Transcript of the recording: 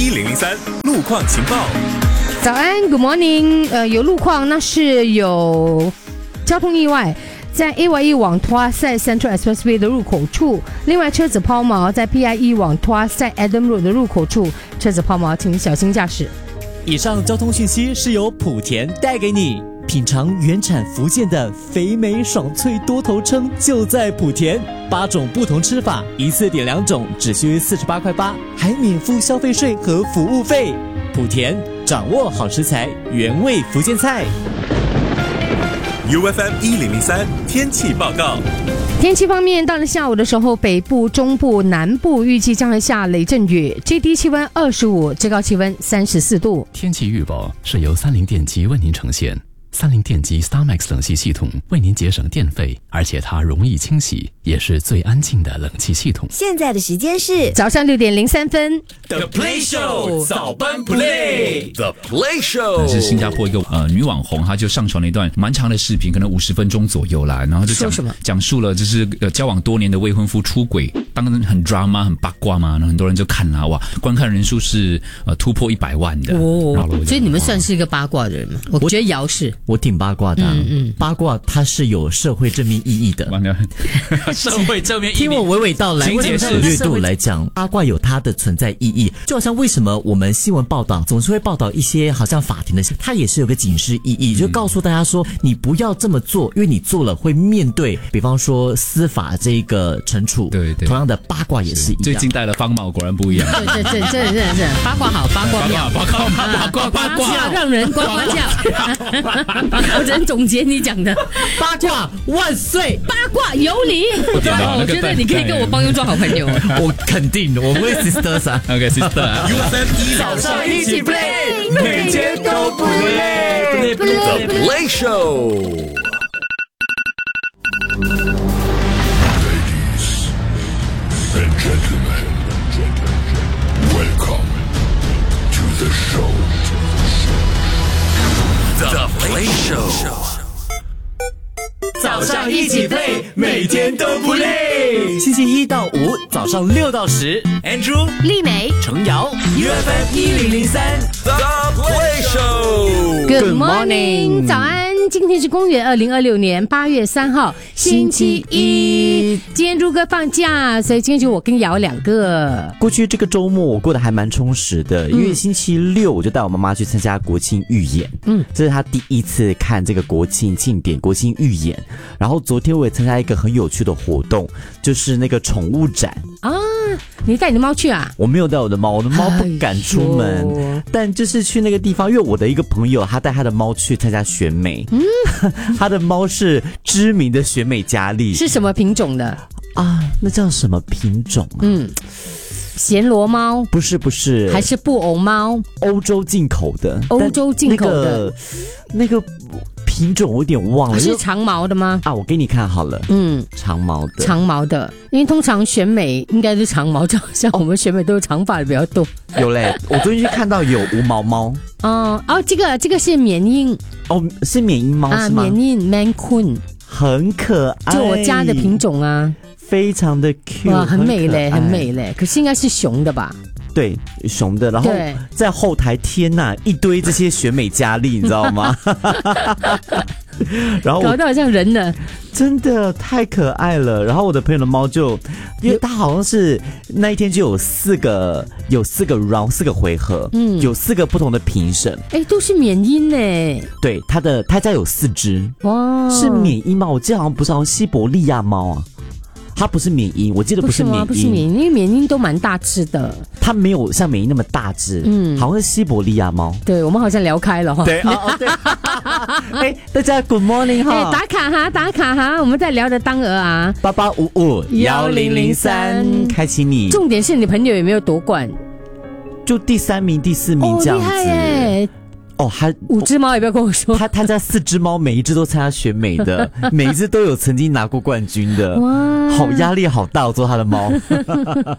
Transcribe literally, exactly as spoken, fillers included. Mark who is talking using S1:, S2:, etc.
S1: 一零零三路况情报。
S2: 早安 ，Good morning。呃，有路况，那是有交通意外，在 A Y E 往 Tuas 在 Central Expressway 的入口处，另外车子抛锚在 P I E 往 Tuas 在 Adam Road 的入口处，车子抛锚，请小心驾驶。
S3: 以上交通讯息是由莆田带给你。品尝原产福建的肥美爽脆多头称就在莆田，八种不同吃法，一次点两种，只需四十八块八，还免付消费税和服务费。莆田掌握好食材，原味福建菜。
S1: U F M 一零零三天气报告。
S2: 天气方面，到了下午的时候，北部、中部、南部预计将会下雷阵雨，最低气温二十五，最高气温三十四度。
S4: 天气预报是由三菱电机为您呈现。三菱电机 StarMax 冷气系统为您节省电费，而且它容易清洗，也是最安静的冷气系统。
S5: 现在的时间是
S2: 早上六点零三分。
S3: The Play Show 早班 Play
S1: The Play Show
S6: 但是新加坡一个呃女网红，她就上传了一段蛮长的视频，可能五十分钟左右啦，然后就讲什么讲述了就是呃交往多年的未婚夫出轨，当然很 drama 很八卦嘛，然后很多人就看啦，哇，观看人数是呃突破一百万的
S7: 哦，所以你们算是一个八卦的人吗？我觉得姚是。
S3: 我挺八卦的、啊，
S7: 嗯嗯，
S3: 八卦它是有社会正面意义的。
S6: 社会正面意义，
S3: 听我娓娓道来。
S6: 请解释。
S3: 略度来讲，八卦有它的存在意义，就好像为什么我们新闻报道总是会报道一些好像法庭的事，它也是有个警示意义，就告诉大家说你不要这么做，因为你做了会面对，比方说司法这一个惩处。
S6: 对对，
S3: 同样的八卦也是一样。
S6: 最近戴了方帽，果然不一样。
S7: 对对对，真的真的是八卦好，八卦妙，
S6: 八卦八卦八卦，
S7: 让人呱呱叫。我只能总结你讲的
S3: 八卦万岁，
S7: 八卦有理。我觉得你可以跟我帮佣做好朋友。
S3: 我肯定，我们会 sisters 啊。
S6: OK sister。U
S1: F M 一
S3: 早上一起 play， 每天都不累。
S1: The Play Show。
S8: And gentlemen, welcome to the show.
S1: The Play Show。
S3: 早上一起 play， 每天都不累。星期一到五早上六到十 ，Andrew、
S5: 丽美、
S3: 程瑶 ，U F M 一零零三
S1: The Play Show。
S2: Good morning， 早安。今天是公元二零二六年八月三号，星期一。今天如哥放假，所以今天就我跟瑶两个。
S9: 过去这个周末我过得还蛮充实的，因为星期六我就带我妈妈去参加国庆预演，嗯，这是她第一次看这个国庆庆典、国庆预演。然后昨天我也参加一个很有趣的活动，就是那个宠物展
S2: 啊。你带你的猫去啊？
S9: 我没有带我的猫，我的猫不敢出门，哎、但就是去那个地方，因为我的一个朋友他带他的猫去参加选美，嗯，他的猫是知名的选美佳丽，
S2: 是什么品种的
S9: 啊？那叫什么品种啊？
S2: 嗯。暹罗猫
S9: 不是不是，
S2: 还是布偶猫？
S9: 欧洲进口的，
S2: 欧洲进口的，
S9: 那个、那个品种我有点忘了，
S2: 是长毛的吗？
S9: 啊，我给你看好了，嗯，长毛的，
S2: 长毛的，因为通常选美应该是长毛，就好像我们选美都是长发的比较多。
S9: 有嘞，我最近去看到有无毛猫。
S2: 哦哦，这个这个是缅因
S9: 哦，是缅因猫是吗？
S2: 缅因 Man Kun
S9: 很可爱，
S2: 就我家的品种啊。
S9: 非常的 cute，
S2: 哇，很美嘞，很美嘞。可是应该是雄的吧？
S9: 对，雄的。然后在后台，天哪，一堆这些选美佳丽，你知道吗？然后
S2: 搞得好像人呢，
S9: 真的太可爱了。然后我的朋友的猫就，因为他好像是那一天就有四个，有四个 round， 四个回合，嗯，有四个不同的评审，
S2: 哎，都是缅因呢。
S9: 对，他的他家有四只，哇，是缅因吗？我记得好像不是，好像西伯利亚猫啊。它不是缅因，我记得不是缅因，
S2: 不是缅因，因为缅因都蛮大只的。
S9: 它没有像缅因那么大只，嗯，好像是西伯利亚猫。
S2: 对，我们好像聊开了哈。
S9: 对，哦哦对。哎，大家 Good morning 哈，
S2: 哎，打卡哈，打卡哈，我们在聊的当儿啊，
S9: 八八五五幺零零三，开启你。
S2: 重点是你朋友有没有夺冠？
S9: 就第三名、第四名这样子。
S2: 哦，厉害耶！
S9: 哦，还
S2: 五只猫也不要跟我说，
S9: 他他家四只猫，每一只都参加选美的，每一只都有曾经拿过冠军的，哇，好压力好大，我做他的猫。